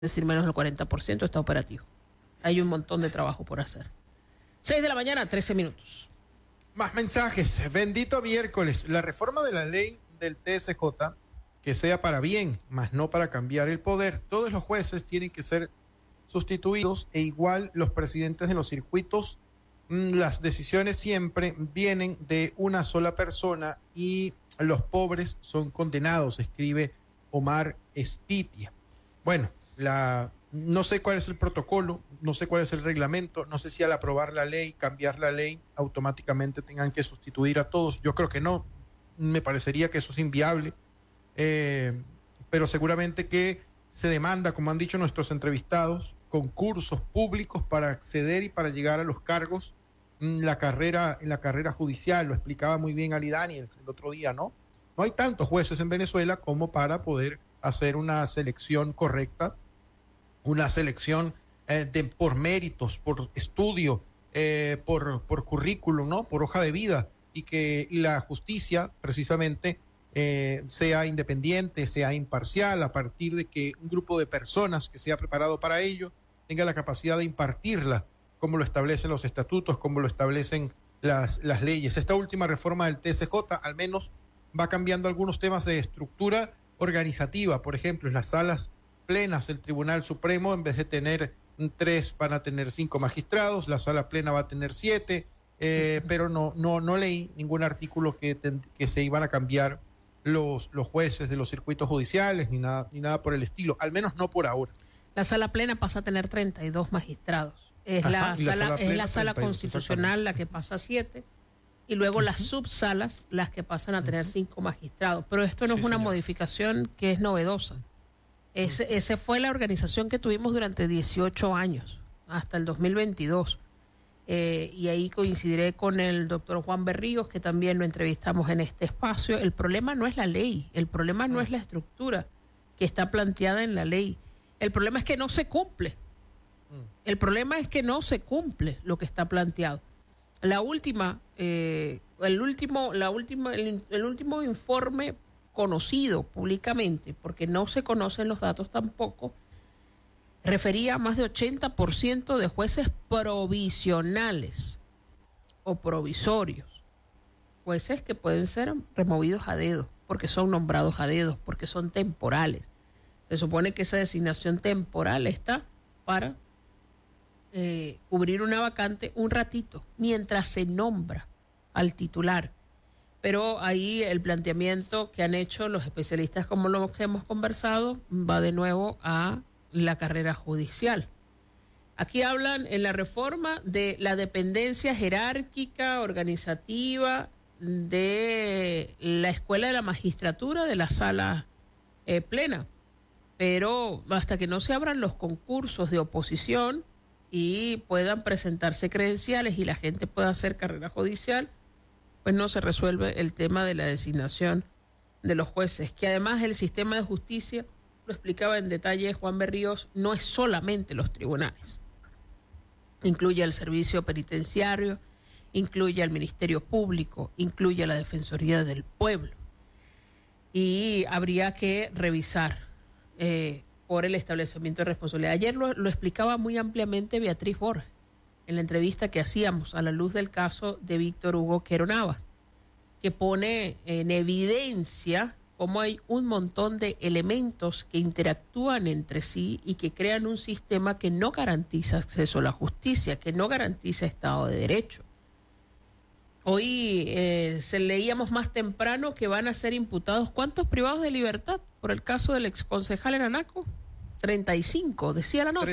decir menos del 40%, está operativo. Hay un montón de trabajo por hacer. 6 de la mañana, 13 minutos. Más mensajes. Bendito miércoles. La reforma de la ley del TSJ, que sea para bien, más no para cambiar el poder. Todos los jueces tienen que ser sustituidos e igual los presidentes de los circuitos. Las decisiones siempre vienen de una sola persona y los pobres son condenados, escribe Omar Espitia. Bueno, no sé cuál es el protocolo, no sé cuál es el reglamento, no sé si al aprobar la ley, cambiar la ley, automáticamente tengan que sustituir a todos. Yo creo que no, me parecería que eso es inviable, pero seguramente que se demanda, como han dicho nuestros entrevistados, concursos públicos para acceder y para llegar a los cargos en la carrera judicial. Lo explicaba muy bien Ali Daniels el otro día, ¿no? No hay tantos jueces en Venezuela como para poder hacer una selección correcta, una selección por méritos, por estudio, por currículum, ¿no? Por hoja de vida, y que la justicia precisamente sea independiente, sea imparcial, a partir de que un grupo de personas que sea preparado para ello tenga la capacidad de impartirla, como lo establecen los estatutos, como lo establecen las leyes. Esta última reforma del TSJ al menos va cambiando algunos temas de estructura organizativa. Por ejemplo, en las salas plenas del Tribunal Supremo, en vez de tener 3, van a tener 5 magistrados, la sala plena va a tener 7, pero no leí ningún artículo que se iban a cambiar los jueces de los circuitos judiciales, ni nada por el estilo, al menos no por ahora. La sala plena pasa a tener 32 magistrados. Es la sala constitucional la que pasa a 7, y luego las subsalas las que pasan a tener 5 magistrados. Pero esto no es una modificación que es novedosa. Esa fue la organización que tuvimos durante 18 años, hasta el 2022. Y ahí coincidiré con el doctor Juan Berríos, que también lo entrevistamos en este espacio. El problema no es la ley, el problema no es la estructura que está planteada en la ley. El problema es que no se cumple. El problema es que no se cumple lo que está planteado. El último informe conocido públicamente, porque no se conocen los datos tampoco, refería a más de 80% de jueces provisionales o provisorios. Jueces que pueden ser removidos a dedo, porque son nombrados a dedo, porque son temporales. Se supone que esa designación temporal está para cubrir una vacante un ratito, mientras se nombra al titular. Pero ahí el planteamiento que han hecho los especialistas, como lo que hemos conversado, va de nuevo a la carrera judicial. Aquí hablan en la reforma de la dependencia jerárquica, organizativa de la Escuela de la Magistratura de la Sala Plena. Pero hasta que no se abran los concursos de oposición y puedan presentarse credenciales y la gente pueda hacer carrera judicial, pues no se resuelve el tema de la designación de los jueces, que además el sistema de justicia, lo explicaba en detalle Juan Berríos, no es solamente los tribunales. Incluye el servicio penitenciario, incluye al Ministerio Público, incluye a la Defensoría del Pueblo. Y habría que revisar por el establecimiento de responsabilidad. Ayer lo explicaba muy ampliamente Beatriz Borges en la entrevista que hacíamos a la luz del caso de Víctor Hugo Quero Navas, que pone en evidencia cómo hay un montón de elementos que interactúan entre sí y que crean un sistema que no garantiza acceso a la justicia, que no garantiza Estado de Derecho. Hoy se leíamos más temprano que van a ser imputados ¿cuántos privados de libertad por el caso del exconcejal en Anaco? 35, decía la nota.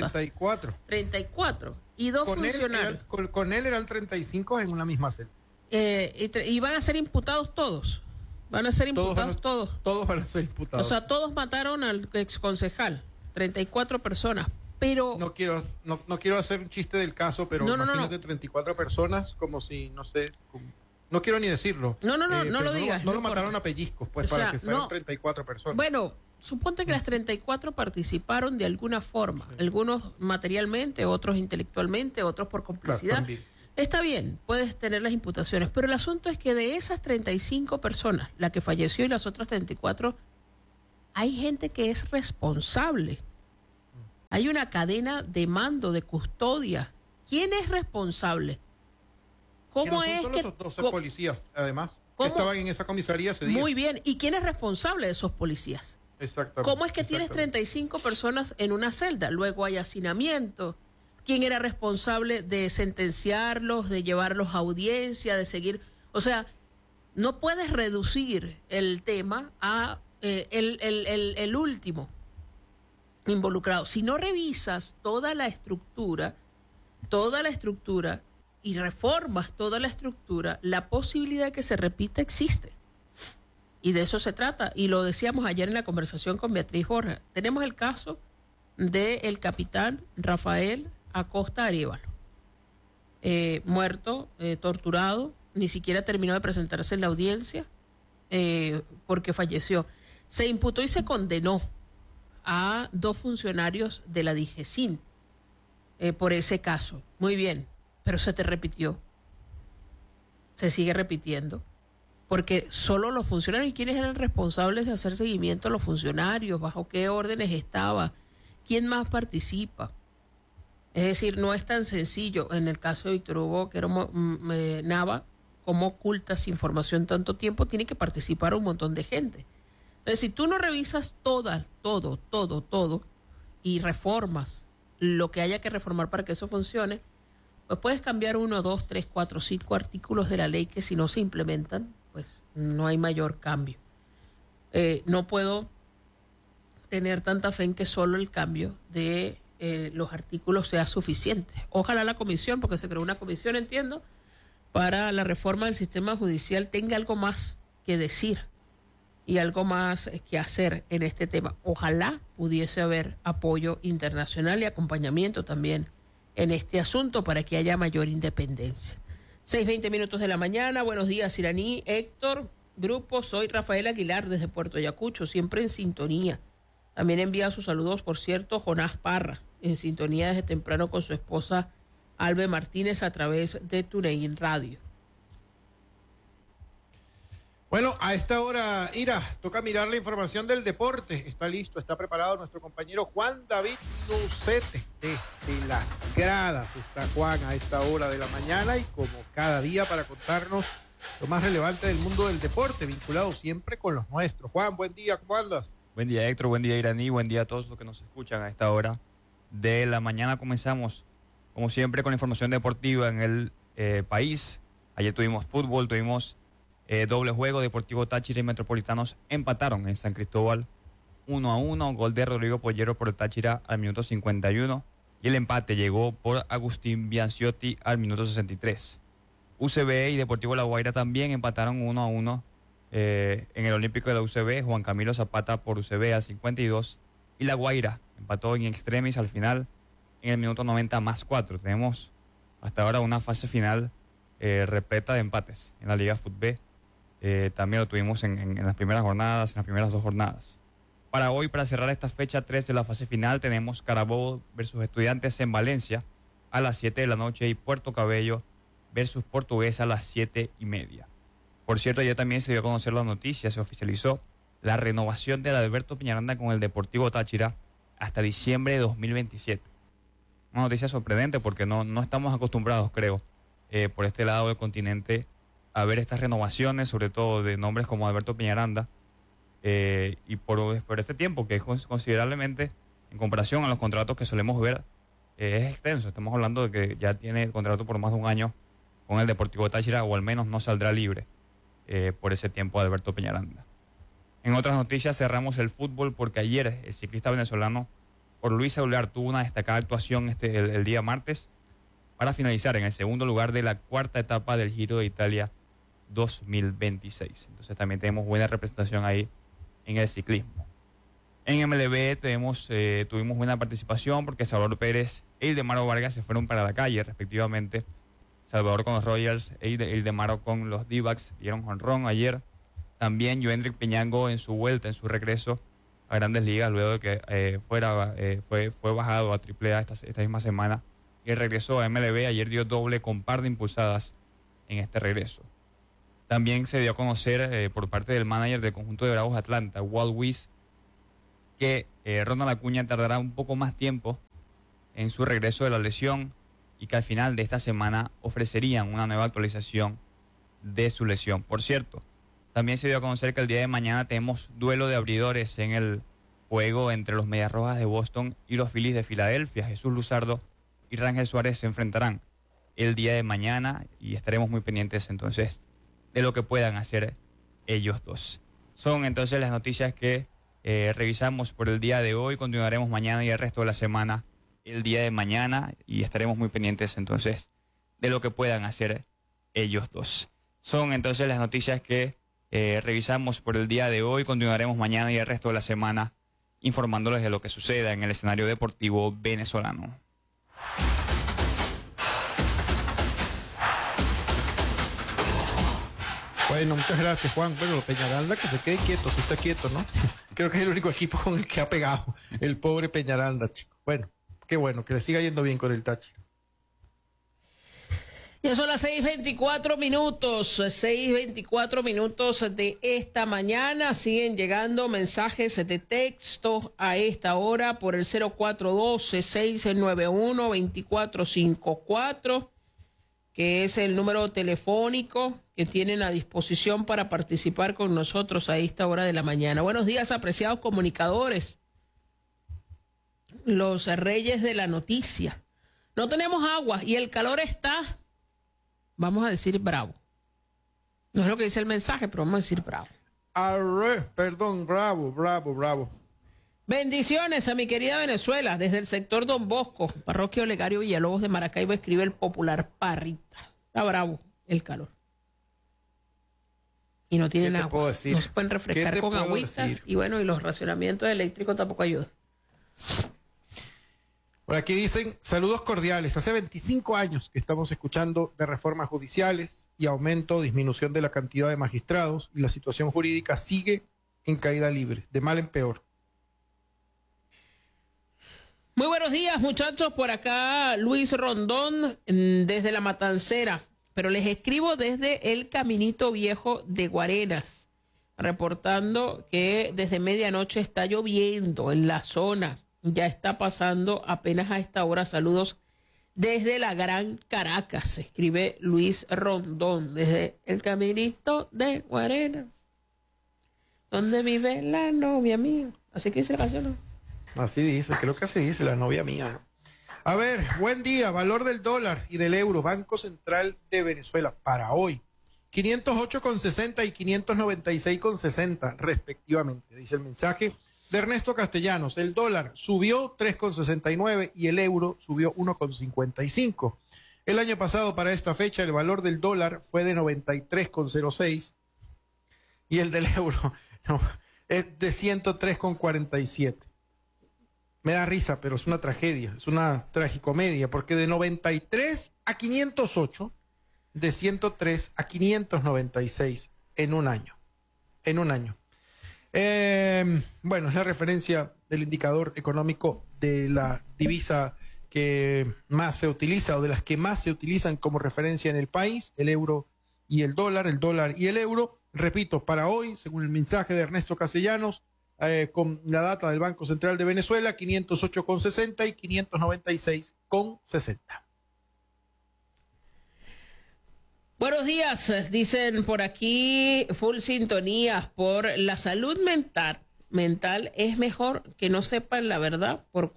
34. Y 2 funcionarios. Con él eran 35 en una misma celda. Y van a ser imputados todos. Van a ser imputados todos. Todos van a ser imputados. O sea, todos mataron al exconcejal. 34 personas. Pero no quiero hacer un chiste del caso, pero imagínate 34 personas como si, no sé, no quiero ni decirlo. No lo digas. No lo mataron a pellizcos, pues, para que fueran 34 personas. Bueno, suponte que las 34 participaron de alguna forma, algunos materialmente, otros intelectualmente, otros por complicidad. Claro, está bien, puedes tener las imputaciones, pero el asunto es que de esas 35 personas, la que falleció y las otras 34, hay gente que es responsable Hay una cadena de mando, de custodia. ¿Quién es responsable? ¿Cómo es que los 12 policías, además, que estaban en esa comisaría ese día? Muy bien. ¿Y quién es responsable de esos policías? Exactamente. ¿Cómo es que tienes 35 personas en una celda? Luego hay hacinamiento. ¿Quién era responsable de sentenciarlos, de llevarlos a audiencia, de seguir? O sea, no puedes reducir el tema a el último involucrado. Si no revisas toda la estructura y reformas toda la estructura, la posibilidad de que se repita existe. Y de eso se trata. Y lo decíamos ayer en la conversación con Beatriz Borja. Tenemos el caso del capitán Rafael Acosta Arévalo. Muerto, torturado, ni siquiera terminó de presentarse en la audiencia porque falleció. Se imputó y se condenó a 2 funcionarios de la DIGESIN por ese caso. Muy bien, pero se te repitió. Se sigue repitiendo. Porque solo los funcionarios, ¿y quiénes eran responsables de hacer seguimiento a los funcionarios? ¿Bajo qué órdenes estaba? ¿Quién más participa? Es decir, no es tan sencillo. En el caso de Víctor Hugo Nava, ¿cómo ocultas información tanto tiempo? Tiene que participar un montón de gente. Entonces, si tú no revisas todo, y reformas lo que haya que reformar para que eso funcione, pues puedes cambiar 1, 2, 3, 4, 5 artículos de la ley que si no se implementan, pues no hay mayor cambio. No puedo tener tanta fe en que solo el cambio de los artículos sea suficiente. Ojalá la comisión, porque se creó una comisión, entiendo, para la reforma del sistema judicial, tenga algo más que decir y algo más que hacer en este tema. Ojalá pudiese haber apoyo internacional y acompañamiento también en este asunto para que haya mayor independencia. 6:20 minutos de la mañana. Buenos días, Iraní, Héctor, grupo. Soy Rafael Aguilar desde Puerto Ayacucho, siempre en sintonía. También envía sus saludos, por cierto, Jonás Parra, en sintonía desde temprano con su esposa Albe Martínez a través de TuneIn Radio. Bueno, a esta hora, Ira, toca mirar la información del deporte. Está listo, está preparado nuestro compañero Juan David Nucete. Desde las gradas está Juan a esta hora de la mañana y como cada día para contarnos lo más relevante del mundo del deporte, vinculado siempre con los nuestros. Juan, buen día, ¿cómo andas? Buen día, Héctor, buen día, Iraní, buen día a todos los que nos escuchan a esta hora de la mañana. Comenzamos, como siempre, con la información deportiva en el país. Ayer tuvimos fútbol, tuvimos doble juego. Deportivo Táchira y Metropolitanos empataron en San Cristóbal 1-1, gol de Rodrigo Pollero por el Táchira al minuto 51 y el empate llegó por Agustín Bianciotti al minuto 63. UCB y Deportivo La Guaira también empataron 1-1 en el Olímpico de la UCB, Juan Camilo Zapata por UCB al 52 y La Guaira empató en extremis al final en el minuto 90+4. Tenemos hasta ahora una fase final repleta de empates en la Liga Fútbol. También lo tuvimos en las primeras jornadas, en las primeras 2 jornadas. Para hoy, para cerrar esta fecha 3 de la fase final, tenemos Carabobo versus Estudiantes en Valencia a las 7 de la noche y Puerto Cabello versus Portuguesa a las 7:30. Por cierto, ayer también se dio a conocer la noticia, se oficializó la renovación de Alberto Peñaranda con el Deportivo Táchira hasta diciembre de 2027. Una noticia sorprendente porque no estamos acostumbrados, creo, por este lado del continente a ver estas renovaciones, sobre todo de nombres como Alberto Peñaranda, y por este tiempo que es considerablemente, en comparación a los contratos que solemos ver, es extenso. Estamos hablando de que ya tiene el contrato por más de un año con el Deportivo Táchira, o al menos no saldrá libre por ese tiempo Alberto Peñaranda. En otras noticias cerramos el fútbol porque ayer el ciclista venezolano por Luis Aular tuvo una destacada actuación el día martes para finalizar en el segundo lugar de la 4ª etapa del Giro de Italia 2026. Entonces también tenemos buena representación ahí en el ciclismo. En MLB tuvimos buena participación porque Salvador Pérez e Ildemaro Vargas se fueron para la calle respectivamente. Salvador con los Royals e Ildemaro con los D-backs dieron jonrón ayer. También Joendrick Peñango en su vuelta, en su regreso a Grandes Ligas, luego de que fue bajado a AAA esta misma semana y regresó a MLB. Ayer dio doble con par de impulsadas en este regreso. También se dio a conocer por parte del manager del conjunto de Bravos Atlanta, Walt Weiss, que Ronald Acuña tardará un poco más tiempo en su regreso de la lesión y que al final de esta semana ofrecerían una nueva actualización de su lesión. Por cierto, también se dio a conocer que el día de mañana tenemos duelo de abridores en el juego entre los Medias Rojas de Boston y los Phillies de Filadelfia. Jesús Luzardo y Rangel Suárez se enfrentarán el día de mañana y estaremos muy pendientes entonces de lo que puedan hacer ellos dos. Son entonces las noticias que revisamos por el día de hoy. Continuaremos mañana y el resto de la semana el día de mañana y estaremos muy pendientes entonces de lo que puedan hacer ellos dos. Son entonces las noticias que revisamos por el día de hoy. Continuaremos mañana y el resto de la semana informándoles de lo que suceda en el escenario deportivo venezolano. Bueno, muchas gracias, Juan. Bueno, Peñaranda que se quede quieto, si está quieto, ¿no? Creo que es el único equipo con el que ha pegado el pobre Peñaranda, chico. Bueno, qué bueno, que le siga yendo bien con el Táchira. Ya son las 6:24 minutos, 6:24 minutos de esta mañana. Siguen llegando mensajes de texto a esta hora por el 0412-691-2454, que es el número telefónico que tienen a disposición para participar con nosotros a esta hora de la mañana. Buenos días, apreciados comunicadores, los reyes de la noticia. No tenemos agua y el calor está, vamos a decir, bravo. No es lo que dice el mensaje, pero vamos a decir bravo. Perdón, bravo. Bendiciones a mi querida Venezuela, desde el sector Don Bosco, parroquia Olegario Villalobos de Maracaibo, escribe el popular Parrita. Está bravo el calor. Y no tienen agua. No se pueden refrescar con agüita. Y bueno, y los racionamientos eléctricos tampoco ayudan. Por aquí dicen, saludos cordiales. Hace 25 años que estamos escuchando de reformas judiciales y aumento o disminución de la cantidad de magistrados y la situación jurídica sigue en caída libre, de mal en peor. Muy buenos días, muchachos. Por acá Luis Rondón desde La Matancera, pero les escribo desde el Caminito Viejo de Guarenas, reportando que desde medianoche está lloviendo en la zona. Ya está pasando apenas a esta hora. Saludos desde la Gran Caracas, escribe Luis Rondón, desde el Caminito de Guarenas, donde vive la novia mía. Así que dice la canción, ¿no? Así dice, creo que así dice la novia mía, ¿no? A ver, buen día, valor del dólar y del euro, Banco Central de Venezuela, para hoy, 508,60 y 596,60 respectivamente, dice el mensaje de Ernesto Castellanos. El dólar subió 3,69 y el euro subió 1,55. El año pasado para esta fecha el valor del dólar fue de 93,06 y el del euro es de 103,47. Me da risa, pero es una tragedia, es una tragicomedia, porque de 93 a 508, de 103 a 596 en un año. Bueno, es la referencia del indicador económico de la divisa que más se utiliza o de las que más se utilizan como referencia en el país, el euro y el dólar y el euro. Repito, para hoy, según el mensaje de Ernesto Castellanos, con la data del Banco Central de Venezuela, 508,60 y 596,60. Buenos días, dicen por aquí, full sintonía por la salud mental. Es mejor que no sepan la verdad, por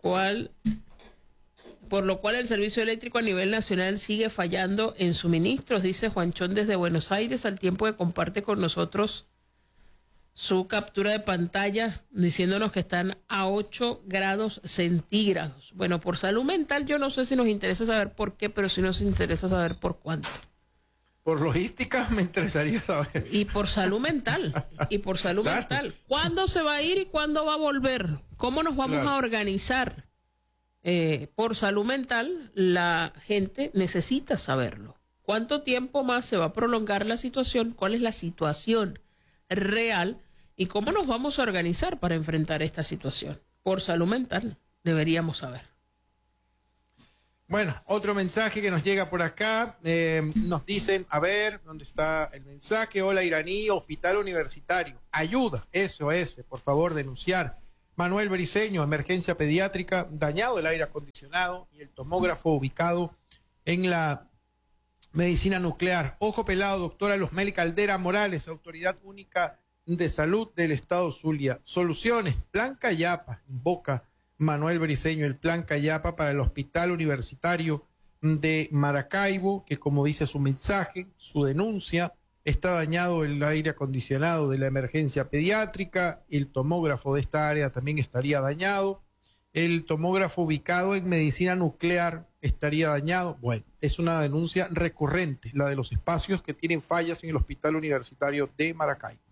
lo cual el servicio eléctrico a nivel nacional sigue fallando en suministros, dice Juanchón desde Buenos Aires, al tiempo que comparte con nosotros su captura de pantalla diciéndonos que están a 8 grados centígrados. Bueno, por salud mental yo no sé si nos interesa saber por qué, pero sí nos interesa saber por cuánto. Por logística me interesaría saber. Y por salud mental. Claro. ¿Cuándo se va a ir y cuándo va a volver? ¿Cómo nos vamos a organizar? Por salud mental, la gente necesita saberlo. ¿Cuánto tiempo más se va a prolongar la situación? ¿Cuál es la situación real? ¿Y cómo nos vamos a organizar para enfrentar esta situación? Por salud mental, deberíamos saber. Bueno, otro mensaje que nos llega por acá, nos dicen, a ver, ¿dónde está el mensaje? Hola, Iraní, Hospital Universitario, ayuda, SOS, por favor, denunciar. Manuel Briceño, emergencia pediátrica, dañado el aire acondicionado y el tomógrafo ubicado en la medicina nuclear. Ojo pelado, doctora Luzmeli Caldera Morales, Autoridad Única de Salud del Estado Zulia. Soluciones, Plan Cayapa, invoca Manuel Briceño, el Plan Cayapa para el Hospital Universitario de Maracaibo, que como dice su mensaje, su denuncia, está dañado el aire acondicionado de la emergencia pediátrica, el tomógrafo de esta área también estaría dañado, el tomógrafo ubicado en medicina nuclear estaría dañado. Bueno, es una denuncia recurrente, la de los espacios que tienen fallas en el Hospital Universitario de Maracaibo.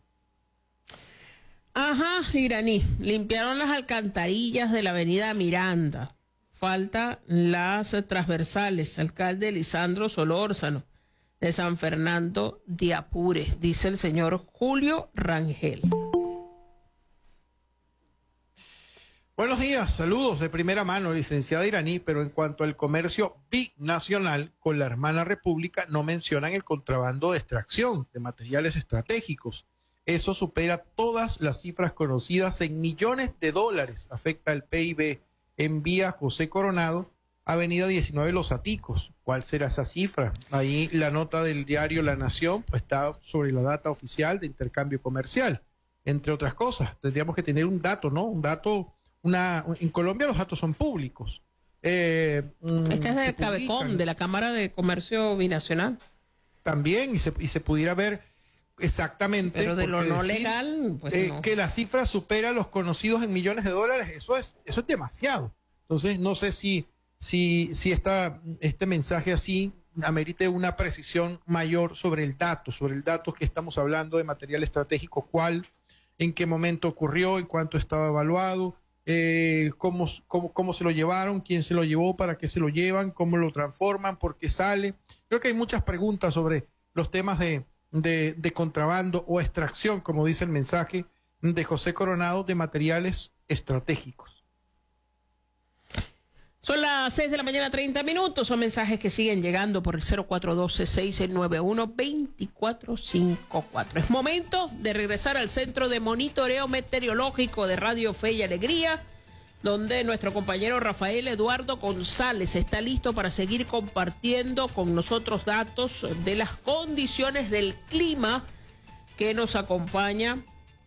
Ajá, Iraní, limpiaron las alcantarillas de la avenida Miranda. Falta las transversales. Alcalde Lisandro Solórzano, de San Fernando de Apure, dice el señor Julio Rangel. Buenos días, saludos de primera mano, licenciada Iraní, pero en cuanto al comercio binacional con la hermana república, no mencionan el contrabando de extracción de materiales estratégicos. Eso supera todas las cifras conocidas en millones de dólares. Afecta el PIB. Envía José Coronado, Avenida 19 Los Aticos. ¿Cuál será esa cifra? Ahí la nota del diario La Nación pues, está sobre la data oficial de intercambio comercial, entre otras cosas. Tendríamos que tener un dato, ¿no? Un dato, en Colombia los datos son públicos. Este es de Cabecom, de la Cámara de Comercio Binacional. También, y se pudiera ver exactamente. Pero de lo no legal, pues no. Que la cifra supera los conocidos en millones de dólares, eso es demasiado. Entonces, no sé si este mensaje así amerite una precisión mayor sobre el dato que estamos hablando de material estratégico, cuál, en qué momento ocurrió, en cuánto estaba evaluado, cómo se lo llevaron, quién se lo llevó, para qué se lo llevan, cómo lo transforman, por qué sale. Creo que hay muchas preguntas sobre los temas de contrabando o extracción, como dice el mensaje de José Coronado, de materiales estratégicos. Son las 6 de la mañana, 30 minutos. Son mensajes que siguen llegando por el 0412-691-2454. Es momento de regresar al Centro de Monitoreo Meteorológico de Radio Fe y Alegría, donde nuestro compañero Rafael Eduardo González está listo para seguir compartiendo con nosotros datos de las condiciones del clima que nos acompaña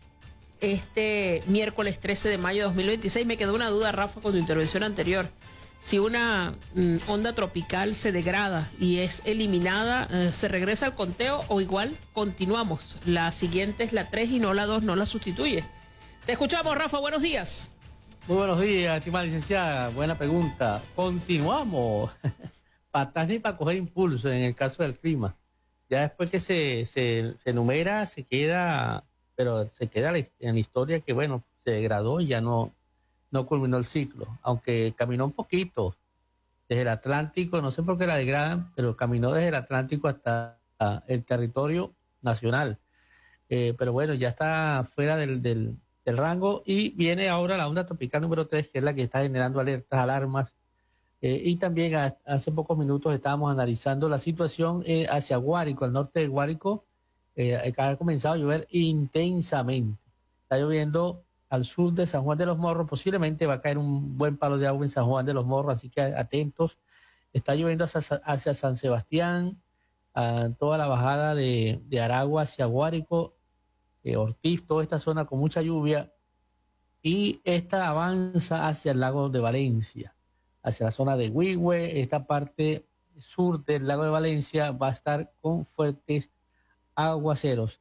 este miércoles 13 de mayo de 2026. Me quedó una duda, Rafa, con tu intervención anterior. Si una onda tropical se degrada y es eliminada, ¿se regresa al conteo o igual continuamos? La siguiente es la 3 y no la 2, no la sustituye. Te escuchamos, Rafa, buenos días. Muy buenos días, estimada licenciada. Buena pregunta. Continuamos. Para atrás ni para coger impulso en el caso del clima. Ya después que se enumera, se queda, pero se queda en la historia que, bueno, se degradó y ya no culminó el ciclo. Aunque caminó un poquito desde el Atlántico, no sé por qué la degradan, pero caminó desde el Atlántico hasta el territorio nacional. Pero bueno, ya está fuera del rango y viene ahora la onda tropical número 3, que es la que está generando alertas, alarmas. Y también hace pocos minutos estábamos analizando la situación hacia Guárico, al norte de Guárico. Ha comenzado a llover intensamente. Está lloviendo al sur de San Juan de los Morros. Posiblemente va a caer un buen palo de agua en San Juan de los Morros, así que atentos. Está lloviendo hacia San Sebastián, toda la bajada de Aragua hacia Guárico, Ortiz, toda esta zona con mucha lluvia, y esta avanza hacia el lago de Valencia, hacia la zona de Huihue. Esta parte sur del lago de Valencia va a estar con fuertes aguaceros.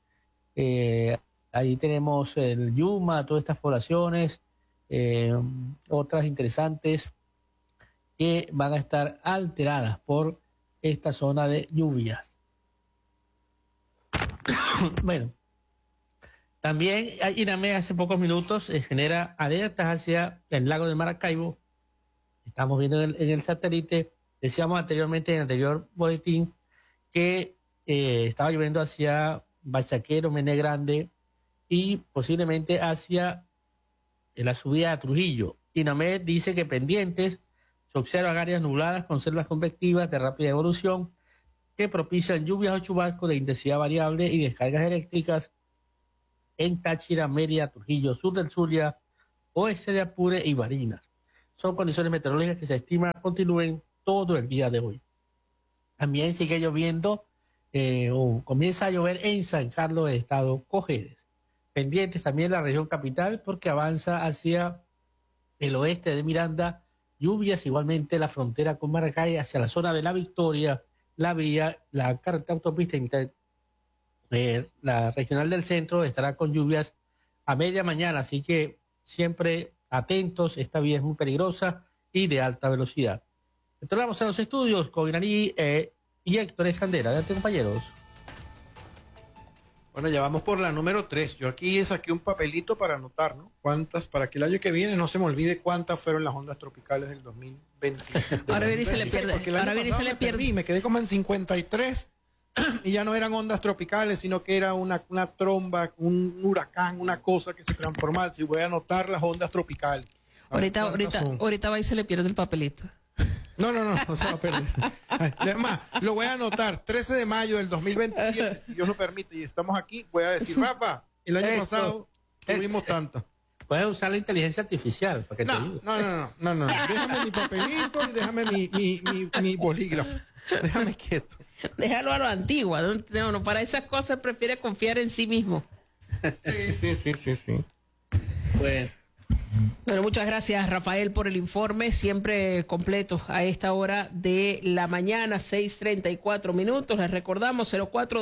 Ahí tenemos el Yuma, todas estas poblaciones, otras interesantes que van a estar alteradas por esta zona de lluvias. Bueno, también INAME hace pocos minutos genera alertas hacia el lago de Maracaibo. Estamos viendo en el satélite, decíamos anteriormente en el anterior boletín que estaba lloviendo hacia Bachaquero, Mene Grande y posiblemente hacia la subida a Trujillo. INAME dice que pendientes se observan áreas nubladas con selvas convectivas de rápida evolución que propician lluvias o chubascos de intensidad variable y descargas eléctricas en Táchira, Mérida, Trujillo, sur del Zulia, oeste de Apure y Barinas. Son condiciones meteorológicas que se estima continúen todo el día de hoy. También sigue lloviendo, o comienza a llover en San Carlos de Estado Cojedes. Pendientes también la región capital porque avanza hacia el oeste de Miranda. Lluvias igualmente la frontera con Maracay hacia la zona de La Victoria, la vía, la carretera autopista la regional del centro estará con lluvias a media mañana, así que siempre atentos, esta vía es muy peligrosa y de alta velocidad. Entramos a los estudios con Iraní y Héctor Escandera. Adelante, compañeros. Bueno, ya vamos por la número 3. Yo aquí saqué un papelito para anotar, ¿no? Cuántas, para que el año que viene no se me olvide cuántas fueron las ondas tropicales del 2020. Ahora viene y se le pierde. Ahora viene y se le pierde. Me quedé como en 53 y ya no eran ondas tropicales, sino que era una tromba, un huracán, una cosa que se transformaba. Si voy a anotar las ondas tropicales. Ahorita va y se le pierde el papelito. No se va a perder. Además, lo voy a anotar, 13 de mayo del 2027, si Dios lo permite, y estamos aquí, voy a decir, Rafa, el año pasado tuvimos tanto. Puedes usar la inteligencia artificial para que te ayude. No. Déjame mi papelito y déjame mi bolígrafo. Déjame quieto. Déjalo a lo antiguo. No, para esas cosas prefiere confiar en sí mismo. Sí. Bueno, muchas gracias, Rafael, por el informe, siempre completo a esta hora de la mañana, 6:34. Les recordamos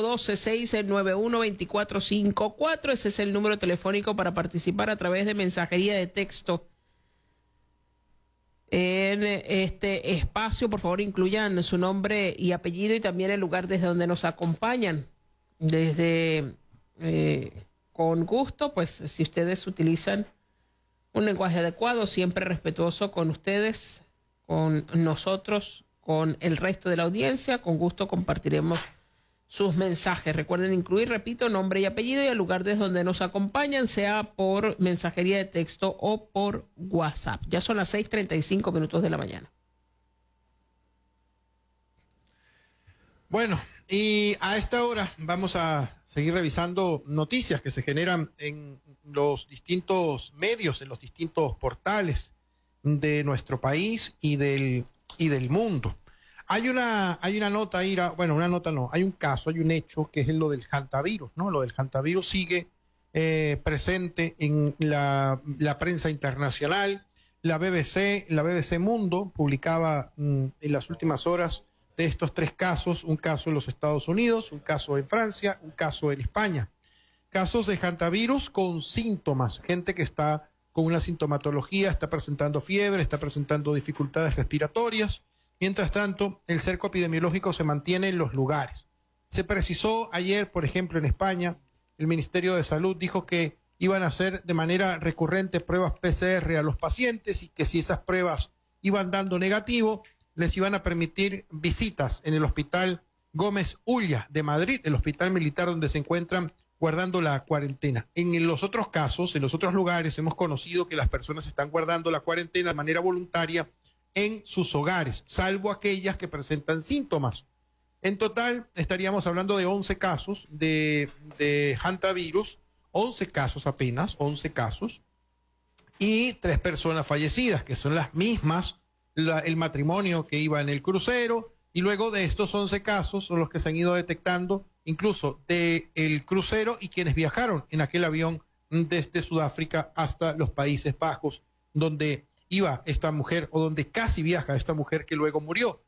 0412-691-2454. Ese es el número telefónico para participar a través de mensajería de texto en este espacio. Por favor, incluyan su nombre y apellido y también el lugar desde donde nos acompañan. Con gusto, pues si ustedes utilizan un lenguaje adecuado, siempre respetuoso con ustedes, con nosotros, con el resto de la audiencia. Con gusto compartiremos sus mensajes. Recuerden incluir, repito, nombre y apellido y el lugar desde donde nos acompañan, sea por mensajería de texto o por WhatsApp. Ya son las 6:35 de la mañana. Bueno, y a esta hora vamos a seguir revisando noticias que se generan en los distintos medios, en los distintos portales de nuestro país y del mundo. Hay una nota, Ira, bueno, una nota no, hay un caso, hay un hecho que es lo del hantavirus, ¿no? Lo del hantavirus sigue presente en la prensa internacional. La BBC Mundo publicaba en las últimas horas de estos 3 casos, un caso en los Estados Unidos, un caso en Francia, un caso en España. Casos de hantavirus con síntomas, gente que está con una sintomatología, está presentando fiebre, está presentando dificultades respiratorias. Mientras tanto, el cerco epidemiológico se mantiene en los lugares. Se precisó ayer, por ejemplo, en España, el Ministerio de Salud dijo que iban a hacer de manera recurrente pruebas PCR a los pacientes y que si esas pruebas iban dando negativo, les iban a permitir visitas en el Hospital Gómez Ulla de Madrid, el hospital militar donde se encuentran guardando la cuarentena. En los otros casos, en los otros lugares, hemos conocido que las personas están guardando la cuarentena de manera voluntaria en sus hogares, salvo aquellas que presentan síntomas. En total, estaríamos hablando de 11 casos de hantavirus, 11 casos apenas, 11 casos, y 3 personas fallecidas, que son las mismas, el matrimonio que iba en el crucero, y luego de estos 11 casos son los que se han ido detectando incluso del crucero y quienes viajaron en aquel avión desde Sudáfrica hasta los Países Bajos, donde iba esta mujer o donde casi viaja esta mujer que luego murió,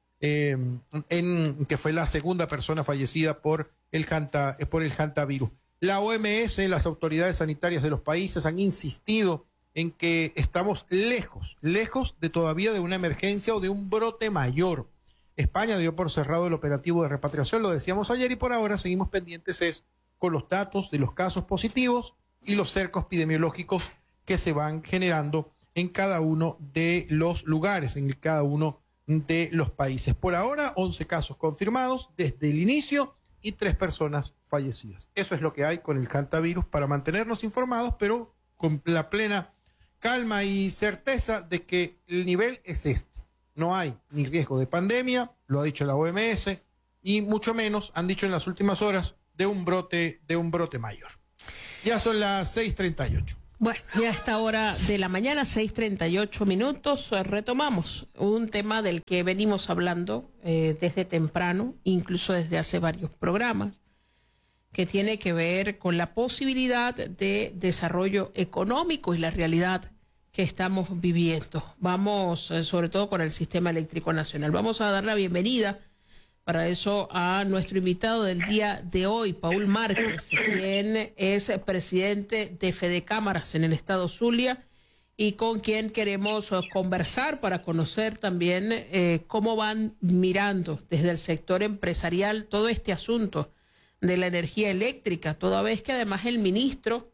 que fue la segunda persona fallecida por el hantavirus. La OMS, las autoridades sanitarias de los países han insistido en que estamos lejos de todavía de una emergencia o de un brote mayor. España dio por cerrado el operativo de repatriación, lo decíamos ayer, y por ahora seguimos pendientes con los datos de los casos positivos y los cercos epidemiológicos que se van generando en cada uno de los lugares, en cada uno de los países. Por ahora, 11 casos confirmados desde el inicio y 3 personas fallecidas. Eso es lo que hay con el hantavirus para mantenernos informados, pero con la plena calma y certeza de que el nivel es este. No hay ni riesgo de pandemia, lo ha dicho la OMS, y mucho menos, han dicho en las últimas horas, de un brote mayor. Ya son las 6:38. Bueno, ya a esta hora de la mañana, 6:38 minutos, retomamos un tema del que venimos hablando desde temprano, incluso desde hace varios programas, que tiene que ver con la posibilidad de desarrollo económico y la realidad que estamos viviendo. Vamos, sobre todo con el sistema eléctrico nacional. Vamos a dar la bienvenida para eso a nuestro invitado del día de hoy, Paul Márquez, quien es presidente de Fedecámaras en el estado Zulia y con quien queremos conversar para conocer también cómo van mirando desde el sector empresarial todo este asunto de la energía eléctrica, toda vez que además el ministro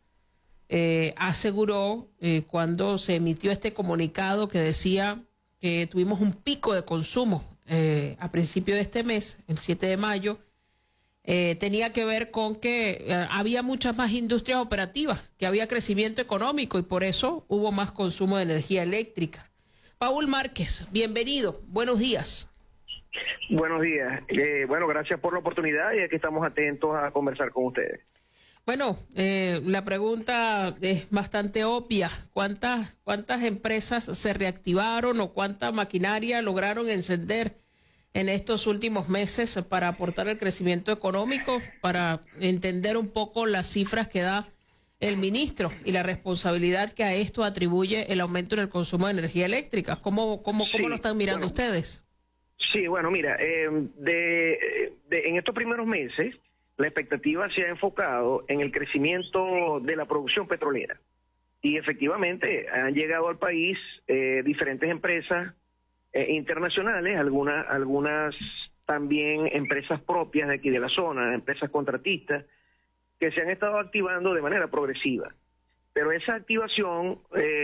aseguró cuando se emitió este comunicado que decía que tuvimos un pico de consumo a principio de este mes, el 7 de mayo, tenía que ver con que había muchas más industrias operativas, que había crecimiento económico y por eso hubo más consumo de energía eléctrica. Paul Márquez, bienvenido, buenos días. Buenos días. Bueno, gracias por la oportunidad y aquí estamos atentos a conversar con ustedes. Bueno, la pregunta es bastante obvia. ¿Cuántas empresas se reactivaron o cuánta maquinaria lograron encender en estos últimos meses para aportar el crecimiento económico, para entender un poco las cifras que da el ministro y la responsabilidad que a esto atribuye el aumento en el consumo de energía eléctrica? ¿Cómo lo están mirando ustedes? Sí, bueno, mira, en estos primeros meses la expectativa se ha enfocado en el crecimiento de la producción petrolera. Y efectivamente han llegado al país diferentes empresas internacionales, algunas también empresas propias de aquí de la zona, empresas contratistas, que se han estado activando de manera progresiva. Pero esa activación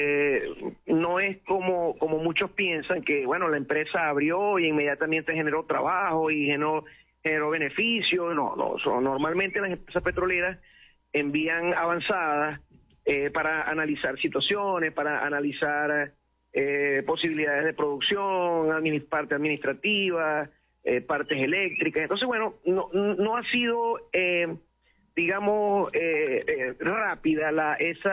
no es como muchos piensan, que bueno, la empresa abrió y inmediatamente generó trabajo y generó beneficios. No, normalmente las empresas petroleras envían avanzadas para analizar situaciones, para analizar posibilidades de producción, parte administrativa, partes eléctricas. Entonces, bueno, no ha sido, digamos, rápida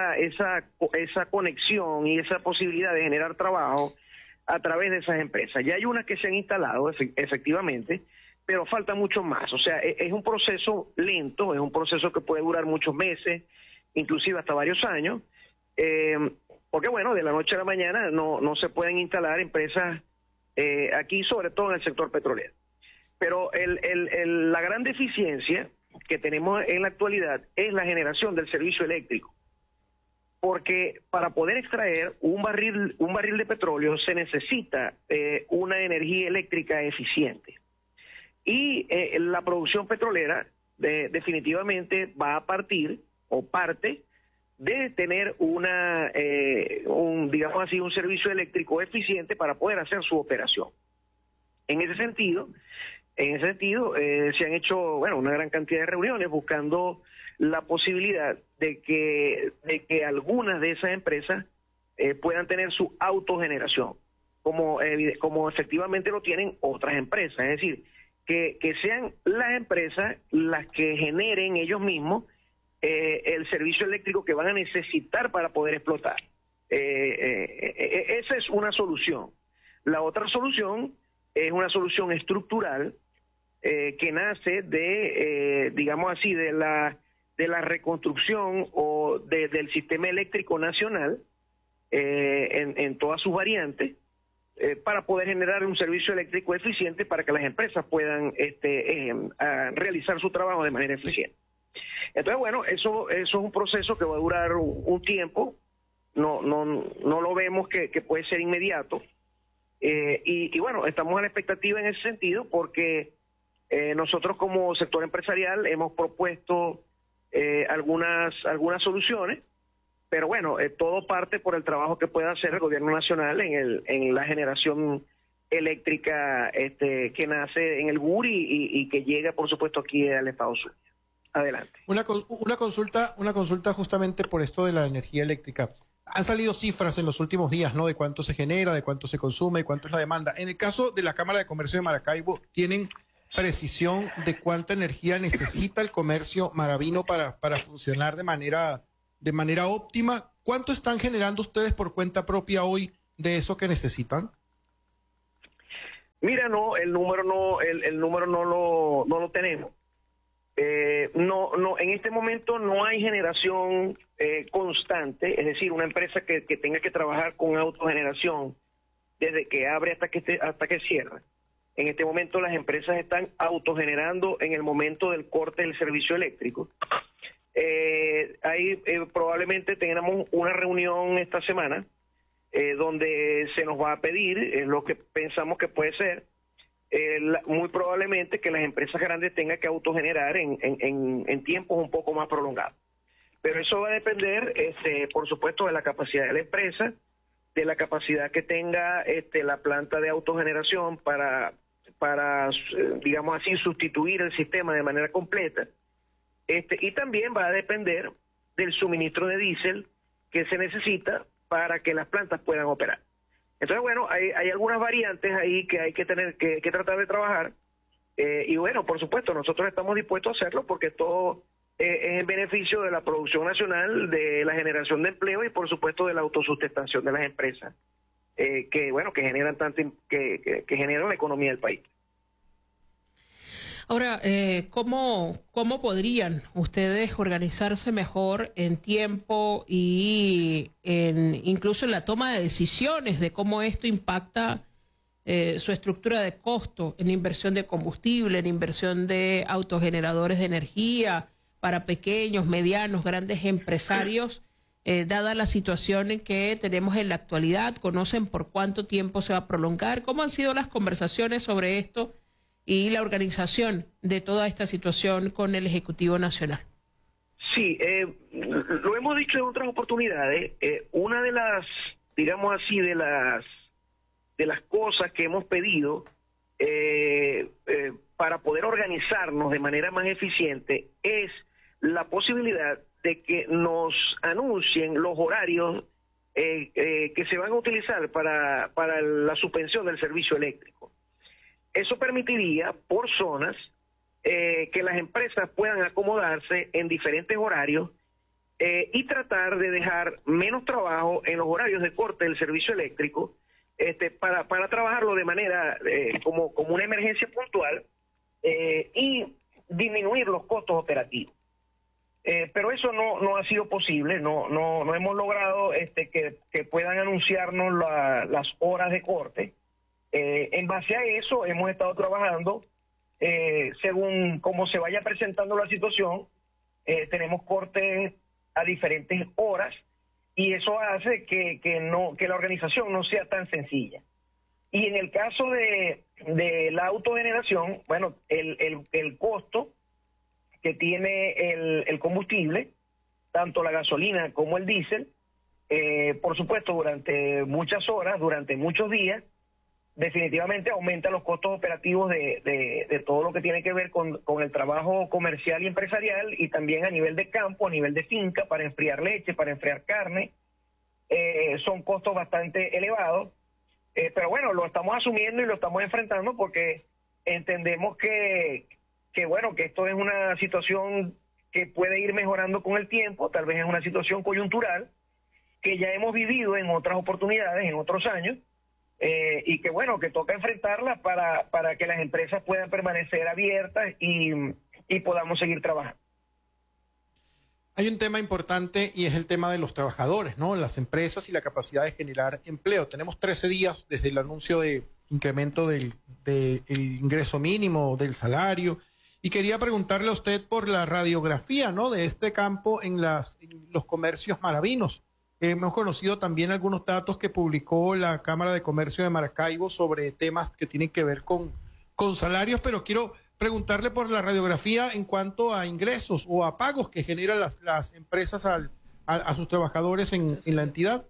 esa conexión y esa posibilidad de generar trabajo a través de esas empresas. Ya hay unas que se han instalado, efectivamente, pero falta mucho más. O sea, es un proceso lento, es un proceso que puede durar muchos meses, inclusive hasta varios años, porque bueno, de la noche a la mañana no se pueden instalar empresas aquí, sobre todo en el sector petrolero. Pero la gran deficiencia que tenemos en la actualidad es la generación del servicio eléctrico, porque para poder extraer un barril de petróleo se necesita una energía eléctrica eficiente. Y la producción petrolera definitivamente va a partir o parte de tener digamos así, un servicio eléctrico eficiente para poder hacer su operación. En ese sentido, se han hecho, bueno, una gran cantidad de reuniones buscando la posibilidad de que algunas de esas empresas puedan tener su autogeneración, como efectivamente lo tienen otras empresas. Es decir, que sean las empresas las que generen ellos mismos el servicio eléctrico que van a necesitar para poder explotar. Esa es una solución. La otra solución es una solución estructural que nace digamos así, de la reconstrucción o del sistema eléctrico nacional en todas sus variantes, para poder generar un servicio eléctrico eficiente para que las empresas puedan realizar su trabajo de manera eficiente. Entonces, bueno, eso es un proceso que va a durar un tiempo, no lo vemos que puede ser inmediato, y bueno, estamos a la expectativa en ese sentido porque nosotros como sector empresarial hemos propuesto algunas soluciones. Pero bueno, todo parte por el trabajo que pueda hacer el gobierno nacional en la generación eléctrica que nace en el GURI y que llega, por supuesto, aquí al Estado Zulia. Adelante. Una consulta justamente por esto de la energía eléctrica. Han salido cifras en los últimos días, ¿no? De cuánto se genera, de cuánto se consume y cuánto es la demanda. En el caso de la Cámara de Comercio de Maracaibo, ¿tienen precisión de cuánta energía necesita el comercio maravino para funcionar de manera óptima? ¿Cuánto están generando ustedes por cuenta propia hoy de eso que necesitan? Mira, no, el número no lo tenemos. No, en este momento no hay generación constante, es decir, una empresa que tenga que trabajar con autogeneración desde que abre hasta que cierra. En este momento las empresas están autogenerando en el momento del corte del servicio eléctrico. Ahí probablemente tengamos una reunión esta semana donde se nos va a pedir lo que pensamos que puede ser muy probablemente que las empresas grandes tengan que autogenerar en tiempos un poco más prolongados. Pero eso va a depender, por supuesto, de la capacidad de la empresa, de la capacidad que tenga la planta de autogeneración para digamos así, sustituir el sistema de manera completa. Y también va a depender del suministro de diésel que se necesita para que las plantas puedan operar. Entonces, bueno, hay algunas variantes ahí que hay que tener que tratar de trabajar. Y bueno, por supuesto, nosotros estamos dispuestos a hacerlo porque todo es en beneficio de la producción nacional, de la generación de empleo y, por supuesto, de la autosustentación de las empresas que generan que generan la economía del país. Ahora, ¿cómo podrían ustedes organizarse mejor en tiempo y incluso en la toma de decisiones de cómo esto impacta su estructura de costo en inversión de combustible, en inversión de autogeneradores de energía para pequeños, medianos, grandes empresarios, dada la situación en que tenemos en la actualidad? ¿Conocen por cuánto tiempo se va a prolongar? ¿Cómo han sido las conversaciones sobre esto y la organización de toda esta situación con el Ejecutivo Nacional? Sí, lo hemos dicho en otras oportunidades. Una de las, digamos así, de las cosas que hemos pedido para poder organizarnos de manera más eficiente es la posibilidad de que nos anuncien los horarios que se van a utilizar para la suspensión del servicio eléctrico. Eso permitiría, por zonas, que las empresas puedan acomodarse en diferentes horarios y tratar de dejar menos trabajo en los horarios de corte del servicio eléctrico para trabajarlo de manera como una emergencia puntual y disminuir los costos operativos. Pero eso no ha sido posible, no hemos logrado que puedan anunciarnos las horas de corte. En base a eso hemos estado trabajando según cómo se vaya presentando la situación. Tenemos cortes a diferentes horas y eso hace que la organización no sea tan sencilla. Y en el caso de la autogeneración, bueno, el costo que tiene el combustible, tanto la gasolina como el diésel, por supuesto durante muchas horas, durante muchos días, definitivamente aumenta los costos operativos de todo lo que tiene que ver con el trabajo comercial y empresarial y también a nivel de campo, a nivel de finca, para enfriar leche, para enfriar carne. Son costos bastante elevados, pero bueno, lo estamos asumiendo y lo estamos enfrentando porque entendemos que esto es una situación que puede ir mejorando con el tiempo, tal vez es una situación coyuntural que ya hemos vivido en otras oportunidades, en otros años, y que toca enfrentarla para que las empresas puedan permanecer abiertas y podamos seguir trabajando. Hay un tema importante y es el tema de los trabajadores, ¿no? Las empresas y la capacidad de generar empleo. Tenemos 13 días desde el anuncio de incremento del ingreso mínimo, del salario, y quería preguntarle a usted por la radiografía, ¿no?, de este campo en los comercios maravinos. Hemos conocido también algunos datos que publicó la Cámara de Comercio de Maracaibo sobre temas que tienen que ver con salarios, pero quiero preguntarle por la radiografía en cuanto a ingresos o a pagos que generan las empresas a sus trabajadores en la entidad.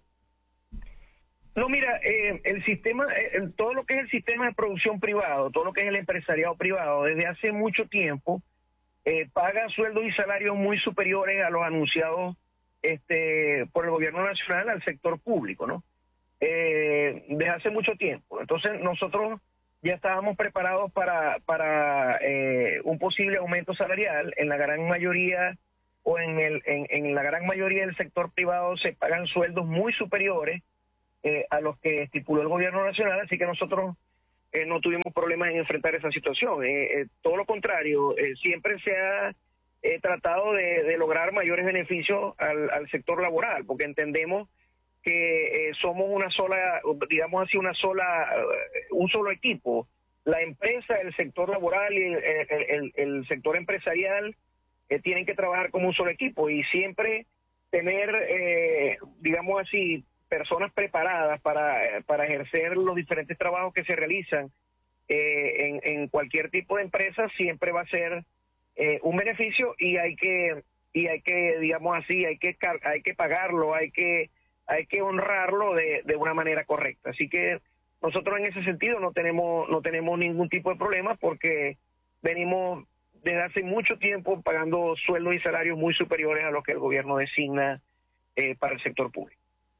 No, mira, el sistema, todo lo que es el sistema de producción privado, todo lo que es el empresariado privado, desde hace mucho tiempo paga sueldos y salarios muy superiores a los anunciados por el gobierno nacional al sector público, ¿no? Desde hace mucho tiempo. Entonces nosotros ya estábamos preparados para un posible aumento salarial en la gran mayoría o en la gran mayoría del sector privado se pagan sueldos muy superiores a los que estipuló el gobierno nacional, así que nosotros no tuvimos problemas en enfrentar esa situación. Todo lo contrario, siempre se ha tratado de lograr mayores beneficios al sector laboral, porque entendemos que somos una sola, digamos así, un solo equipo. La empresa, el sector laboral y el sector empresarial tienen que trabajar como un solo equipo y siempre tener, digamos así, personas preparadas para ejercer los diferentes trabajos que se realizan en cualquier tipo de empresa siempre va a ser un beneficio y hay que digamos así, hay que pagarlo, hay que honrarlo de una manera correcta. Así que nosotros en ese sentido no tenemos ningún tipo de problema porque venimos desde hace mucho tiempo pagando sueldos y salarios muy superiores a los que el gobierno designa para el sector público.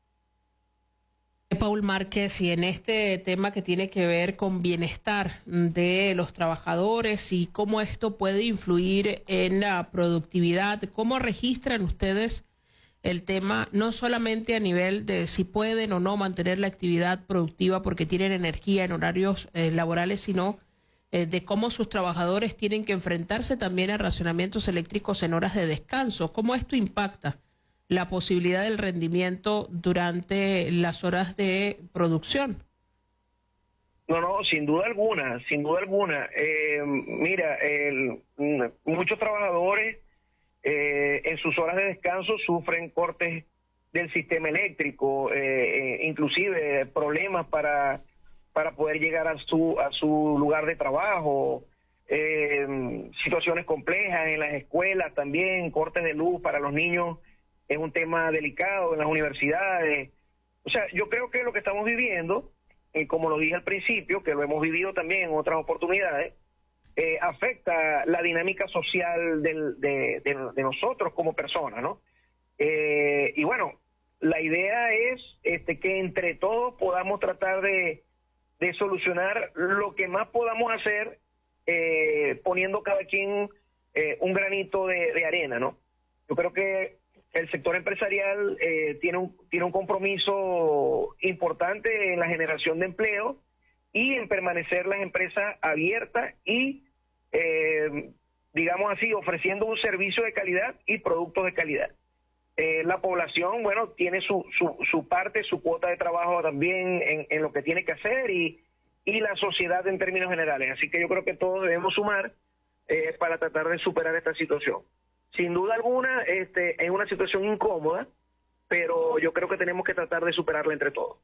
Paul Márquez, y en este tema que tiene que ver con bienestar de los trabajadores y cómo esto puede influir en la productividad, ¿cómo registran ustedes el tema no solamente a nivel de si pueden o no mantener la actividad productiva porque tienen energía en horarios laborales, sino de cómo sus trabajadores tienen que enfrentarse también a racionamientos eléctricos en horas de descanso? ¿Cómo esto impacta la posibilidad del rendimiento durante las horas de producción? No, sin duda alguna, sin duda alguna. Mira, muchos trabajadores en sus horas de descanso sufren cortes del sistema eléctrico, inclusive problemas para poder llegar a su lugar de trabajo, situaciones complejas en las escuelas también, cortes de luz para los niños es un tema delicado en las universidades. O sea, yo creo que lo que estamos viviendo, como lo dije al principio, que lo hemos vivido también en otras oportunidades, afecta la dinámica social de nosotros como personas, ¿no? Y bueno, la idea es que entre todos podamos tratar de solucionar lo que más podamos hacer, poniendo cada quien un granito de arena, ¿no? Yo creo que el sector empresarial tiene un compromiso importante en la generación de empleo y en permanecer las empresas abiertas y, digamos así, ofreciendo un servicio de calidad y productos de calidad. La población, bueno, tiene su parte, su cuota de trabajo también en lo que tiene que hacer y la sociedad en términos generales. Así que yo creo que todos debemos sumar para tratar de superar esta situación. Sin duda alguna, es una situación incómoda, pero yo creo que tenemos que tratar de superarla entre todos.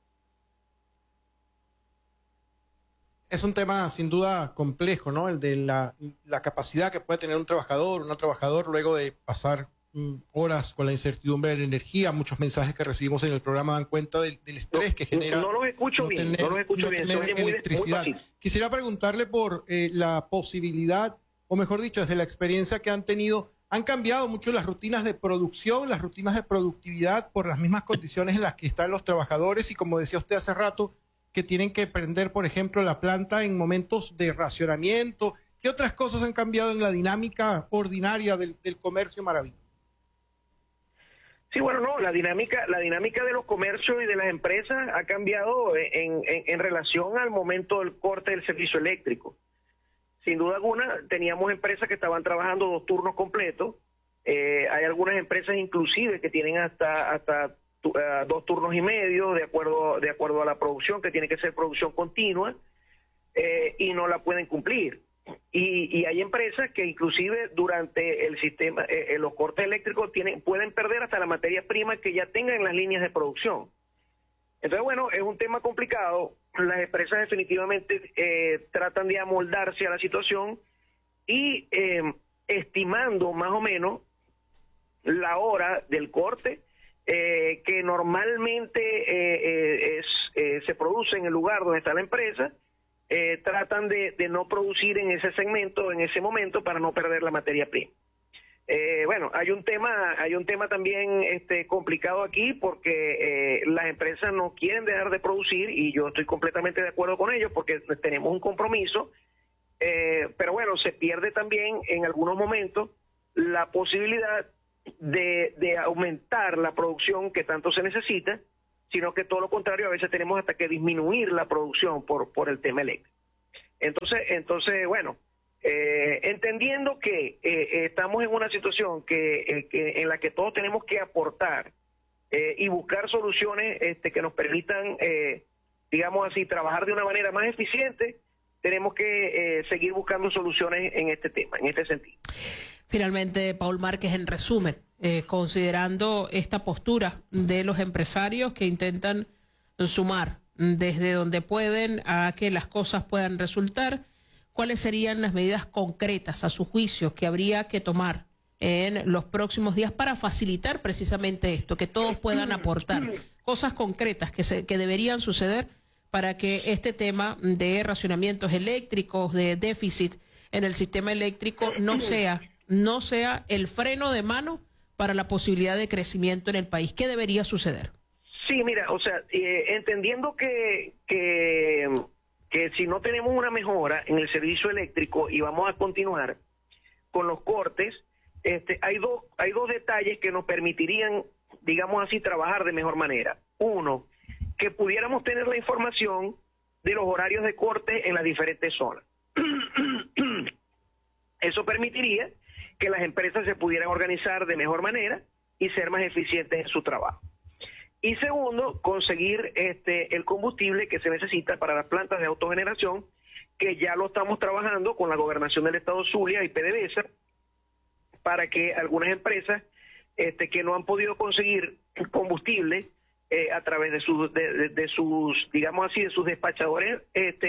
Es un tema sin duda complejo, ¿no? El de la capacidad que puede tener un trabajador, una trabajadora luego de pasar horas con la incertidumbre de la energía. Muchos mensajes que recibimos en el programa dan cuenta del estrés que genera. No los escucho bien, no los escucho bien. Tener electricidad. Quisiera preguntarle por la posibilidad, o mejor dicho, desde la experiencia que han tenido. Han cambiado mucho las rutinas de producción, las rutinas de productividad por las mismas condiciones en las que están los trabajadores y como decía usted hace rato, que tienen que prender, por ejemplo, la planta en momentos de racionamiento. ¿Qué otras cosas han cambiado en la dinámica ordinaria del comercio maravilloso? Sí, bueno, no, la dinámica de los comercios y de las empresas ha cambiado en relación al momento del corte del servicio eléctrico. Sin duda alguna, teníamos empresas que estaban trabajando 2 turnos completos. Hay algunas empresas inclusive que tienen hasta 2 turnos y medio de acuerdo a la producción, que tiene que ser producción continua, y no la pueden cumplir. Y hay empresas que inclusive durante el sistema, los cortes eléctricos pueden perder hasta la materia prima que ya tengan en las líneas de producción. Entonces, bueno, es un tema complicado. Las empresas definitivamente tratan de amoldarse a la situación y estimando más o menos la hora del corte que normalmente se produce en el lugar donde está la empresa, tratan de no producir en ese segmento, en ese momento, para no perder la materia prima. Bueno, hay un tema también complicado aquí porque las empresas no quieren dejar de producir y yo estoy completamente de acuerdo con ellos porque tenemos un compromiso, pero bueno, se pierde también en algunos momentos la posibilidad de aumentar la producción que tanto se necesita, sino que todo lo contrario, a veces tenemos hasta que disminuir la producción por el tema eléctrico. Entonces bueno, entendiendo que estamos en una situación en la que todos tenemos que aportar y buscar soluciones que nos permitan, digamos así, trabajar de una manera más eficiente, tenemos que seguir buscando soluciones en este tema, en este sentido. Finalmente, Paul Márquez, en resumen, considerando esta postura de los empresarios que intentan sumar desde donde pueden a que las cosas puedan resultar, ¿cuáles serían las medidas concretas, a su juicio, que habría que tomar en los próximos días para facilitar precisamente esto, que todos puedan aportar cosas concretas que deberían suceder para que este tema de racionamientos eléctricos, de déficit en el sistema eléctrico no sea el freno de mano para la posibilidad de crecimiento en el país? ¿Qué debería suceder? Sí, mira, o sea, entendiendo que si no tenemos una mejora en el servicio eléctrico y vamos a continuar con los cortes, hay dos detalles que nos permitirían, digamos así, trabajar de mejor manera. Uno, que pudiéramos tener la información de los horarios de corte en las diferentes zonas. Eso permitiría que las empresas se pudieran organizar de mejor manera y ser más eficientes en su trabajo. Y segundo, conseguir el combustible que se necesita para las plantas de autogeneración, que ya lo estamos trabajando con la Gobernación del Estado Zulia y PDVSA, para que algunas empresas que no han podido conseguir combustible a través de sus, digamos así, de sus despachadores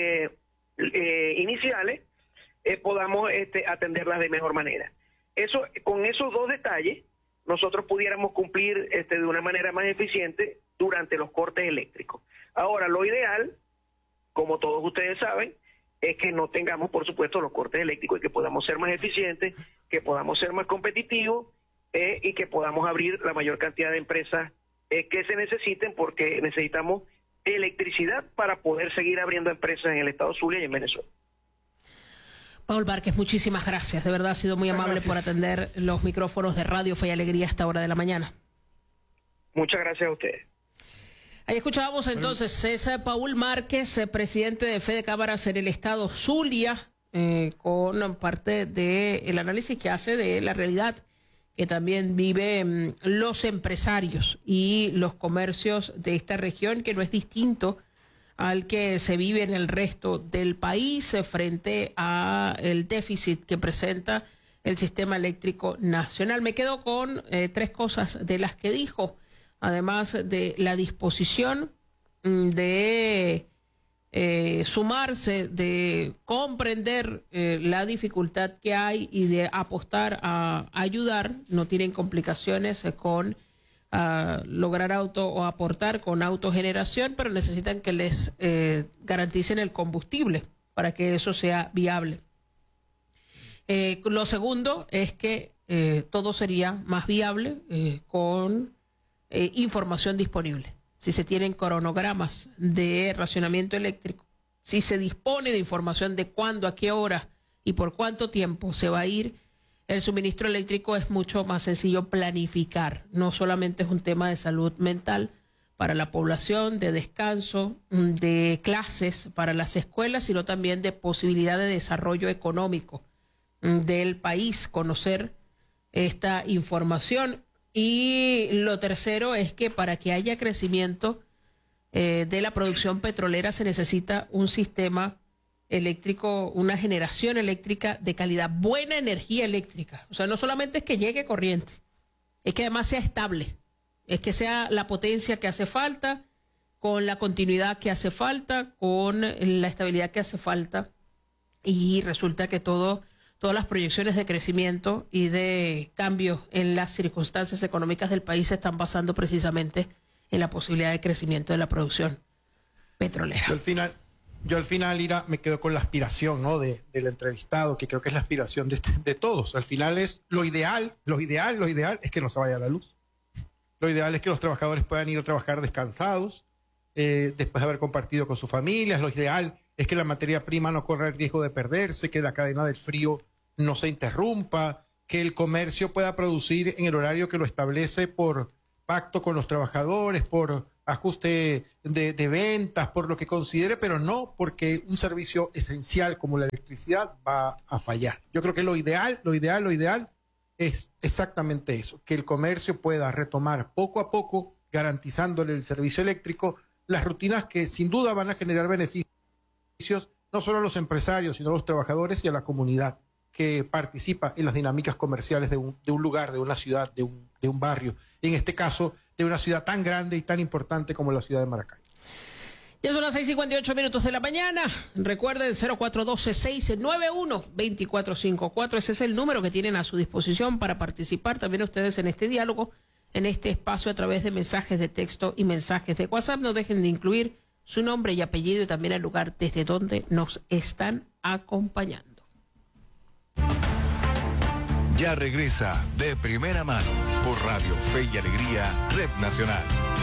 iniciales, podamos atenderlas de mejor manera. Con esos dos detalles, nosotros pudiéramos cumplir de una manera más eficiente durante los cortes eléctricos. Ahora, lo ideal, como todos ustedes saben, es que no tengamos, por supuesto, los cortes eléctricos y que podamos ser más eficientes, que podamos ser más competitivos y que podamos abrir la mayor cantidad de empresas que se necesiten, porque necesitamos electricidad para poder seguir abriendo empresas en el estado Zulia y en Venezuela. Paul Márquez, muchísimas gracias. De verdad ha sido muy amable por atender los micrófonos de Radio Fe y Alegría a esta hora de la mañana. Muchas gracias a ustedes. Ahí escuchábamos entonces, es Paul Márquez, presidente de Fede Cámaras en el estado Zulia, con parte del análisis que hace de la realidad que también viven los empresarios y los comercios de esta región, que no es distinto al que se vive en el resto del país frente a el déficit que presenta el sistema eléctrico nacional. Me quedo con tres cosas de las que dijo, además de la disposición de sumarse, de comprender la dificultad que hay y de apostar a ayudar. No tienen complicaciones con lograr o aportar con autogeneración, pero necesitan que les garanticen el combustible para que eso sea viable. Lo segundo es que todo sería más viable con información disponible. Si se tienen cronogramas de racionamiento eléctrico, si se dispone de información de cuándo, a qué hora y por cuánto tiempo se va a ir el suministro eléctrico, es mucho más sencillo planificar. No solamente es un tema de salud mental para la población, de descanso, de clases para las escuelas, sino también de posibilidad de desarrollo económico del país, conocer esta información. Y lo tercero es que para que haya crecimiento de la producción petrolera se necesita un sistema eléctrico, una generación eléctrica de calidad, buena energía eléctrica. O sea, no solamente es que llegue corriente, es que además sea estable, es que sea la potencia que hace falta, con la continuidad que hace falta, con la estabilidad que hace falta. Y resulta que todas las proyecciones de crecimiento y de cambio en las circunstancias económicas del país se están basando precisamente en la posibilidad de crecimiento de la producción petrolera. Yo al final, Ira, me quedo con la aspiración, ¿no?, del entrevistado, que creo que es la aspiración de todos. Al final es lo ideal es que no se vaya la luz. Lo ideal es que los trabajadores puedan ir a trabajar descansados, después de haber compartido con sus familias. Lo ideal es que la materia prima no corra el riesgo de perderse, que la cadena del frío no se interrumpa, que el comercio pueda producir en el horario que lo establece por pacto con los trabajadores, por ajuste de ventas, por lo que considere, pero no porque un servicio esencial como la electricidad va a fallar. Yo creo que lo ideal es exactamente eso, que el comercio pueda retomar poco a poco, garantizándole el servicio eléctrico, las rutinas que sin duda van a generar beneficios no solo a los empresarios, sino a los trabajadores y a la comunidad que participa en las dinámicas comerciales de un lugar, de una ciudad, de un barrio, y en este caso de una ciudad tan grande y tan importante como la ciudad de Maracay. Ya son las 6:58 de la mañana. Recuerden 0412-691-2454. Ese es el número que tienen a su disposición para participar también ustedes en este diálogo, en este espacio a través de mensajes de texto y mensajes de WhatsApp. No dejen de incluir su nombre y apellido y también el lugar desde donde nos están acompañando. Ya regresa De Primera Mano por Radio Fe y Alegría, Red Nacional.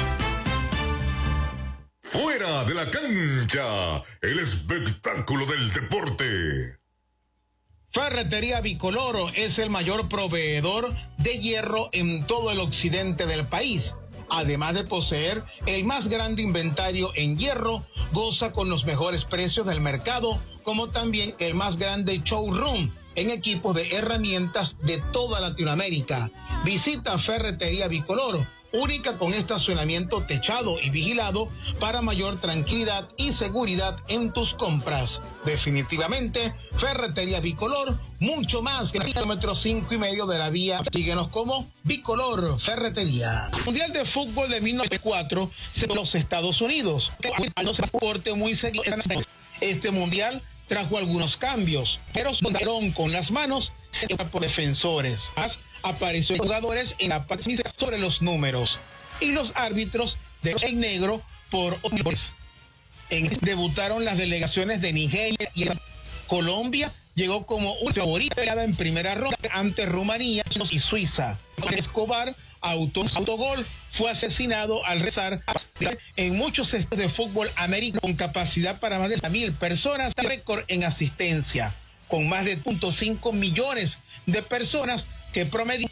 Fuera de la cancha, el espectáculo del deporte. Ferretería Bicolor es el mayor proveedor de hierro en todo el occidente del país. Además de poseer el más grande inventario en hierro, goza con los mejores precios del mercado, como también el más grande showroom en equipos de herramientas de toda Latinoamérica. Visita Ferretería Bicolor, única con estacionamiento techado y vigilado para mayor tranquilidad y seguridad en tus compras. Definitivamente, Ferretería Bicolor, mucho más que el kilómetro 5,5 de la vía. Síguenos como Bicolor Ferretería. Mundial de Fútbol de 1904 en los Estados Unidos. Deporte muy seguido. Este mundial trajo algunos cambios, pero contaron con las manos por defensores. Apareció jugadores en la parte sobre los números y los árbitros de en negro por hombres. Debutaron las delegaciones de Nigeria y Colombia. Llegó como una favorita en primera ronda ante Rumanía y Suiza. Escobar, autogol, fue asesinado al rezar en muchos estadios de fútbol americano con capacidad para más de 1,000 personas, récord en asistencia, con más de 0.5 millones de personas que promedian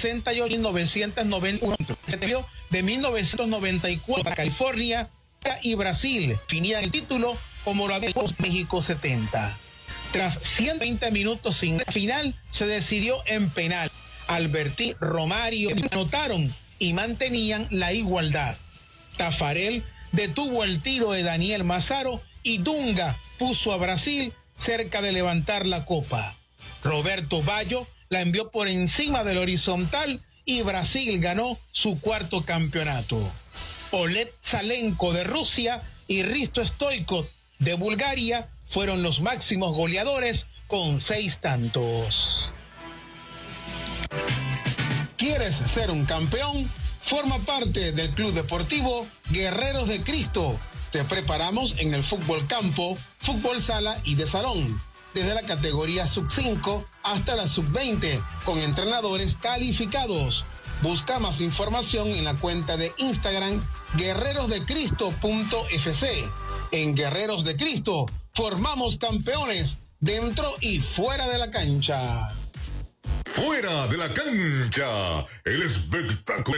68.991. Se dio de 1994 a California y Brasil. Finían el título como lo había México 70. Tras 120 minutos sin final, se decidió en penal. Alberti, Romario anotaron y mantenían la igualdad. Tafarel detuvo el tiro de Daniel Massaro y Dunga puso a Brasil cerca de levantar la copa. Roberto Baggio la envió por encima del horizontal y Brasil ganó su cuarto campeonato. Oleg Salenko de Rusia y Risto Stoichkov de Bulgaria fueron los máximos goleadores con 6 tantos. ¿Quieres ser un campeón? Forma parte del Club Deportivo Guerreros de Cristo. Te preparamos en el fútbol campo, fútbol sala y de salón, desde la categoría sub-5 hasta la sub-20, con entrenadores calificados. Busca más información en la cuenta de Instagram guerrerosdecristo.fc. En Guerreros de Cristo formamos campeones dentro y fuera de la cancha. Fuera de la cancha, el espectáculo.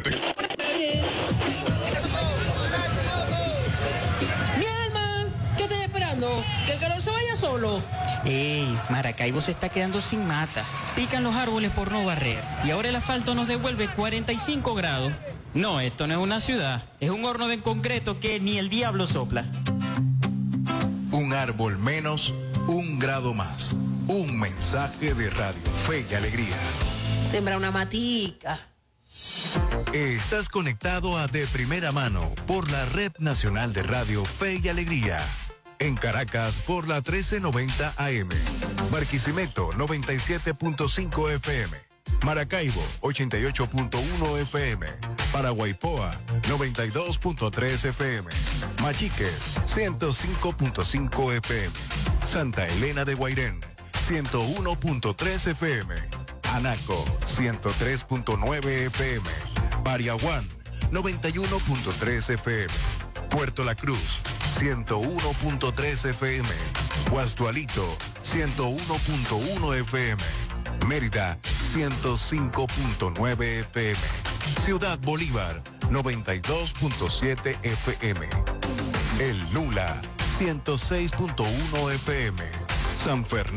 Mi alma, ¿qué estás esperando? ¿Que el calor se vaya solo? Ey, Maracaibo se está quedando sin mata. Pican los árboles por no barrer. Y ahora el asfalto nos devuelve 45 grados. No, esto no es una ciudad. Es un horno de concreto que ni el diablo sopla. Un árbol menos, 1 grado más. Un mensaje de Radio Fe y Alegría. Sembra una matica. Estás conectado a De Primera Mano por la Red Nacional de Radio Fe y Alegría. En Caracas por la 1390 AM. Barquisimeto 97.5 FM. Maracaibo 88.1 FM. Paraguaypoa 92.3 FM. Machiques 105.5 FM. Santa Elena de Guairén 101.3 FM. Anaco 103.9 FM. Pariaguán 91.3 FM. Puerto La Cruz 101.3 FM. Guasdualito 101.1 FM. Mérida 105.9 FM. Ciudad Bolívar, 92.7 FM. El Lula, 106.1 FM. San Fernando.